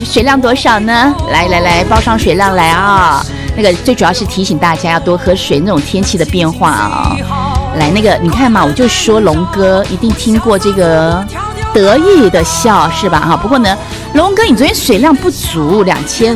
水量多少呢？来，报上水量来啊！那个最主要是提醒大家要多喝水，那种天气的变化啊。来，那个你看嘛，我就说龙哥一定听过这个得意的笑是吧？哈，不过呢，龙哥你昨天水量不足2000